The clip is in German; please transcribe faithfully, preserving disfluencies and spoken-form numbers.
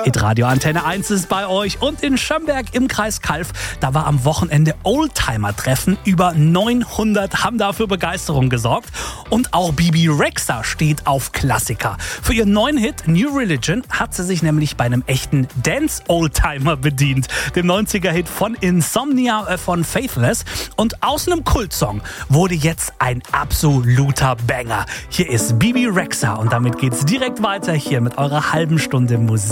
Hitradio Antenne eins ist bei euch und in Schömberg im Kreis Calw, da war am Wochenende Oldtimer-Treffen. Über neunhundert haben dafür Begeisterung gesorgt. Und auch Bebe Rexha steht auf Klassiker. Für ihren neuen Hit New Religion hat sie sich nämlich bei einem echten Dance-Oldtimer bedient. Dem neunziger-Hit von Insomnia äh, von Faithless. Und aus einem Kultsong wurde jetzt ein absoluter Banger. Hier ist Bebe Rexha und damit geht's direkt weiter hier mit eurer halben Stunde Musik.